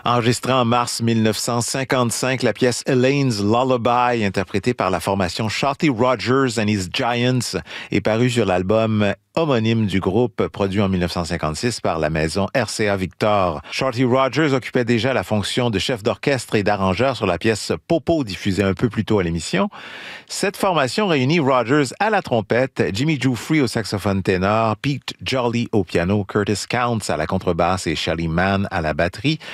Enregistrée en mars 1955, la pièce Elaine's Lullaby, interprétée par la formation Shorty Rogers and His Giants, est parue sur l'album homonyme du groupe, produit en 1956 par la maison RCA Victor. Shorty Rogers occupait déjà la fonction de chef d'orchestre et d'arrangeur sur la pièce Popo, diffusée un peu plus tôt à l'émission. Cette formation réunit Rogers à la trompette, Jimmy Giuffre au saxophone ténor, Pete Jolly au piano, Curtis Counts à la contrebasse et Shelly Manne à la batterie.